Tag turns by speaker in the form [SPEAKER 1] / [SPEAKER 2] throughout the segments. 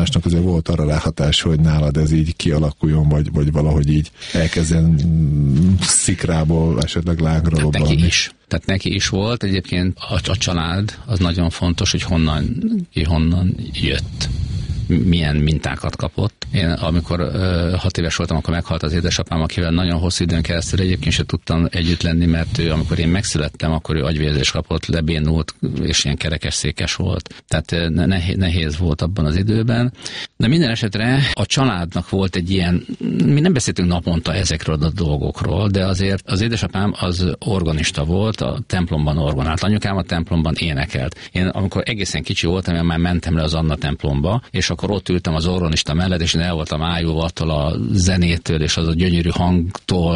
[SPEAKER 1] Tamásnak azért volt arra ráhatás, hogy nálad ez így kialakuljon, vagy valahogy így elkezdjen szikrából esetleg lángra robbanni.
[SPEAKER 2] Tehát neki is volt. Egyébként a család az nagyon fontos, hogy honnan jött, milyen mintákat kapott. Én amikor 6 éves voltam, akkor meghalt az édesapám, akivel nagyon hosszú időn keresztül egyébként sem tudtam együtt lenni, mert ő, amikor én megszülettem, akkor ő agyvérzést kapott, lebénult, és ilyen kerekesszékes volt. Tehát nehéz volt abban az időben. De minden esetre a családnak volt egy ilyen, mi nem beszéltünk naponta ezekről a dolgokról, de azért az édesapám az organista volt, a templomban orgonált. Anyukám a templomban énekelt. Én amikor egészen kicsi voltam, én már mentem le az Anna templomba, és akkor ott ültem az organista mellett, és én el voltam ájulva attól a zenétől, és az a gyönyörű hangtól,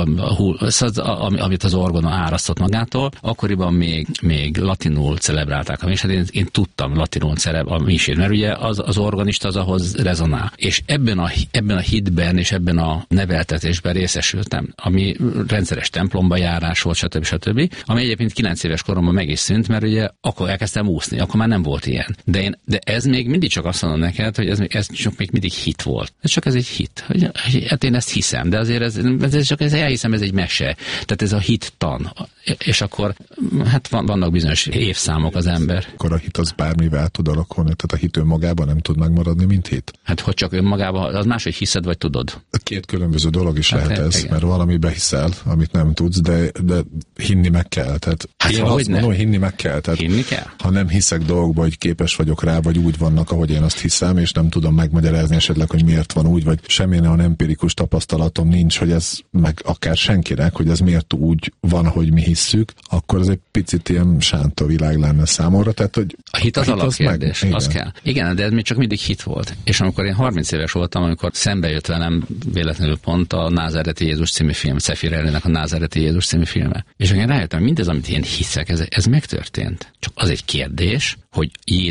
[SPEAKER 2] amit az orgona árasztott magától. Akkoriban még latinul celebrálták a misét, én tudtam latinul a misét, mert ugye az organista az ahhoz rezonál. És ebben a hitben és ebben a neveltetésben részesültem, ami rendszeres templomba járás volt, stb. Ami egyébként 9 éves koromban meg is szűnt, mert ugye akkor elkezdtem úszni, akkor már nem volt ilyen. De ez még mindig csak azt mondom neked, hogy ez csak még mindig hit volt. Ez egy hit. Hát én ezt hiszem, de azért ez elhiszem, ez egy mese. Tehát ez a hittan. És akkor hát vannak bizonyos évszámok az ember.
[SPEAKER 1] Akkor a hit az bármivel tud alakulni, tehát a hit önmagában nem tud megmaradni, mint hit?
[SPEAKER 2] Hát hogy csak önmagában, az máshogy hiszed, vagy tudod?
[SPEAKER 1] 2 különböző dolog is lehet ez, igen. Mert valamibe hiszel, amit nem tudsz, de hinni meg kell. Tehát
[SPEAKER 2] hát
[SPEAKER 1] én azt mondom, hogy hinni meg kell. Tehát
[SPEAKER 2] hinni kell?
[SPEAKER 1] Ha nem hiszek dolgokba, hogy képes vagyok rá, vagy úgy vannak, ahogy én azt hiszem, és nem tudom megmagyarázni esetleg, hogy miért van úgy, vagy semmilyen olyan empirikus tapasztalatom nincs, hogy ez meg akár senkinek, hogy ez miért úgy van, hogy mi hisszük, akkor ez egy picit ilyen sánta világ lenne számomra. Tehát, hogy
[SPEAKER 2] a hit az alapkérdés, az kell. Igen, de ez még csak mindig hit volt. És amikor én 30 éves voltam, amikor szembe jött velem véletlenül pont a Názáreti Jézus című film, Szefir Erlének a Názáreti Jézus című filme. És én rájöttem, mindez, amit én hiszek, ez megtörtént. Csak az egy kérdés, hogy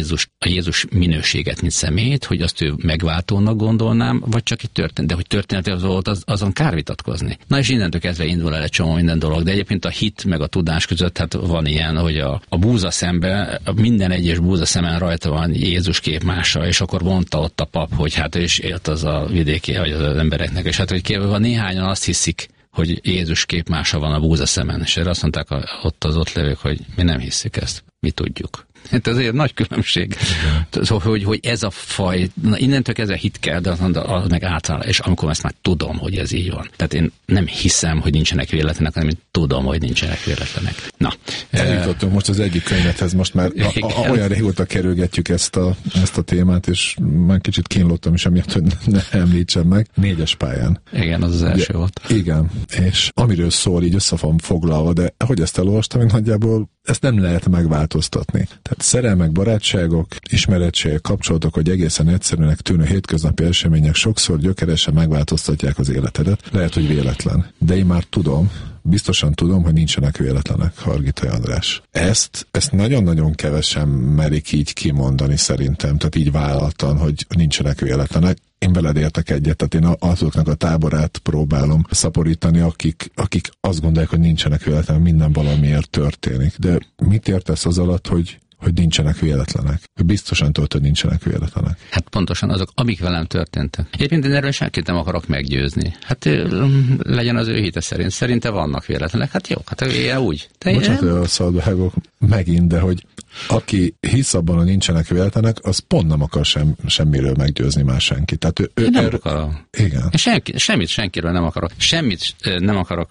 [SPEAKER 2] a Jézus minőséget, mint személyt, hogy azt ő megváltónak gondolnám, vagy csak itt történt. De hogy történet volt, azon kár vitatkozni. Na és innentől kezdve indul el egy csomó minden dolog. De egyébként a hit meg a tudás között hát van ilyen, hogy a búzaszembe, minden egyes búzaszemen rajta van Jézus képmása, és akkor mondta ott a pap, hogy hát ő is élt az a vidéki, vagy az embereknek, és hát hogy van néhányan azt hiszik, hogy Jézus képmása van a búzaszemen, és erre azt mondták ott levők, hogy mi nem hisszük ezt, mi tudjuk. Hát ezért nagy különbség. Szóval, hogy ez a faj, innentől kezdve hit kell, de az meg általában, és amikor ezt már tudom, hogy ez így van. Tehát én nem hiszem, hogy nincsenek véletlenek, hanem én tudom, hogy nincsenek véletlenek. Na.
[SPEAKER 1] Eljutottunk most az egyik könyvethez, most már olyan régóta kerülgetjük ezt a témát, és már kicsit kínlottam is emiatt, hogy ne említsem meg. 4-es pályán.
[SPEAKER 2] Igen, az első volt.
[SPEAKER 1] Igen, és amiről szól, így össze van foglalva, de ahogy ezt elolvastam, én nagyjából ezt nem lehet megváltoztatni. Tehát szerelmek, barátságok, ismeretségek, kapcsolatok, hogy egészen egyszerűnek tűnő hétköznapi események sokszor gyökeresen megváltoztatják az életedet. Lehet, hogy véletlen. De én már tudom, biztosan tudom, hogy nincsenek véletlenek, Hargitai András. Ezt nagyon-nagyon kevesen merik így kimondani szerintem, tehát így vállaltan, hogy nincsenek véletlenek. Én veled értek egyet, tehát én azoknak a táborát próbálom szaporítani, akik azt gondolják, hogy nincsenek véletlenek, minden valamiért történik. De mit értesz az alatt, hogy nincsenek véletlenek? Biztosan tudod, hogy nincsenek véletlenek.
[SPEAKER 2] Hát pontosan azok, amik velem történtek. Egyébként én erről senkit nem akarok meggyőzni. Hát legyen az ő hite szerint. Szerinte vannak véletlenek. Hát jó, hát ilyen úgy.
[SPEAKER 1] Bocsánat, a szabadvágok megint, de hogy aki hisz abban, hogy nincsenek véletlenek, az pont nem akar semmiről meggyőzni már senkit. Tehát
[SPEAKER 2] ő nem akar.
[SPEAKER 1] Igen.
[SPEAKER 2] Semmit senkiről nem akarok. Semmit nem akarok.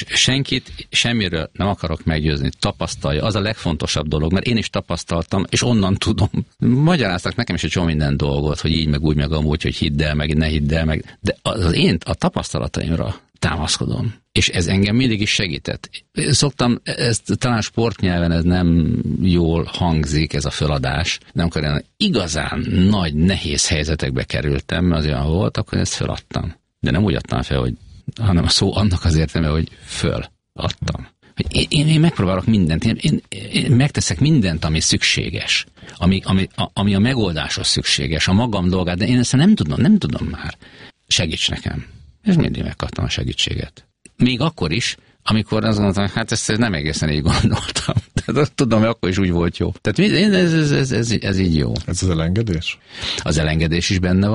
[SPEAKER 2] Senkit semmiről nem akarok meggyőzni. Tapasztalja. Az a legfontosabb dolog, mert én is tapasztaltam, és onnan tudom. Magyaráztak nekem is egy csomó minden dolgot, hogy így, meg úgy, meg amúgy, hogy hidd el, meg ne hidd el, meg. De én a tapasztalataimra támaszkodom. És ez engem mindig is segített. Szoktam, ezt talán sportnyelven ez nem jól hangzik, ez a föladás, de amikor én igazán nagy, nehéz helyzetekbe kerültem, az olyan volt, akkor ezt föladtam. De nem úgy adtam fel, hanem a szó annak az értelme, hogy föladtam. Én megpróbálok mindent, én megteszek mindent, ami szükséges, ami a megoldáshoz szükséges, a magam dolgát, de én ezt nem tudom már. Segíts nekem. És mindig megkaptam a segítséget. Még akkor is, amikor azt gondoltam, hát ezt nem egészen így gondoltam. Tehát tudom, hogy akkor is úgy volt jó. Tehát ez így jó.
[SPEAKER 1] Ez az elengedés?
[SPEAKER 2] Az elengedés is benne van.